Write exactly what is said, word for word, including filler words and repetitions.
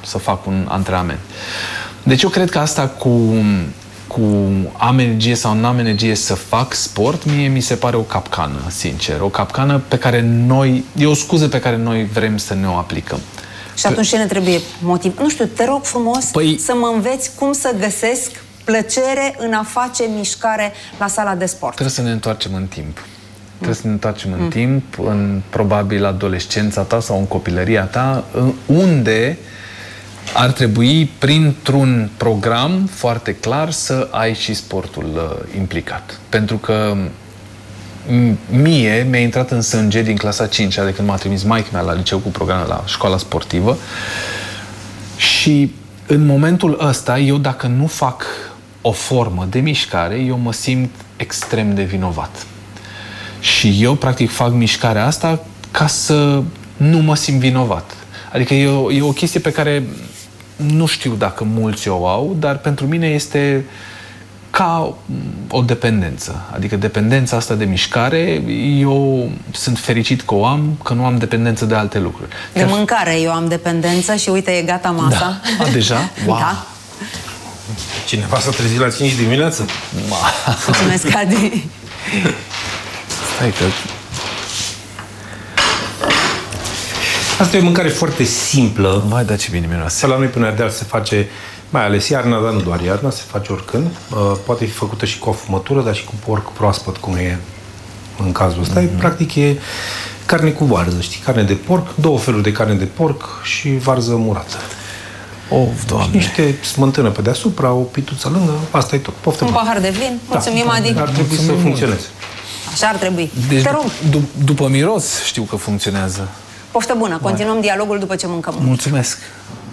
să fac un antrenament. Deci eu cred că asta cu, cu am energie sau nu am energie să fac sport, mie mi se pare o capcană, sincer. O capcană pe care noi, e o scuză pe care noi vrem să ne o aplicăm. Și atunci ce ne trebuie? Motiv? Nu știu, te rog frumos păi... să mă înveți cum să găsesc plăcere în a face mișcare la sala de sport. Trebuie să ne întoarcem în timp. Mm. Trebuie să ne întoarcem în mm. timp, în probabil adolescența ta sau în copilăria ta, unde ar trebui, printr-un program foarte clar, să ai și sportul uh, implicat. Pentru că mie mi-a intrat în sânge din clasa a cincea, de când m-a trimis maică-mea la liceu cu programe la școala sportivă, și în momentul ăsta, eu dacă nu fac o formă de mișcare, eu mă simt extrem de vinovat. Și eu, practic, fac mișcarea asta ca să nu mă simt vinovat. Adică e o, e o chestie pe care nu știu dacă mulți o au, dar pentru mine este ca o dependență. Adică dependența asta de mișcare, eu sunt fericit că o am, că nu am dependență de alte lucruri. De Chiar... mâncare eu am dependență și uite, e gata masa. Da. A, deja? Wow! Da. Cineva s-a trezit la cinci dimineață? Mulțumesc, Adi! Stai că... Asta e o mâncare foarte simplă. Mai da, ce bine miroase. La noi până Ardeal se face, mai ales iarna, dar nu doar iarna, se face oricând. Uh, poate fi făcută și cu afumătură, dar și cu porc proaspăt, cum e în cazul ăsta. Mm-hmm. Practic e carne cu varză, știi? Carne de porc, două feluri de carne de porc și varză murată. Oh, Doamne! Și niște smântână pe deasupra, o pituță lângă, asta e tot. Poftă un pahar de vin. Mulțumim, da, Adi. Ar trebui Mulțumim să funcționeze. Așa ar trebui. Deci, te rog. După miros știu că funcționează. Poftă bună. Continuăm dialogul după ce mâncăm. Mulțumesc!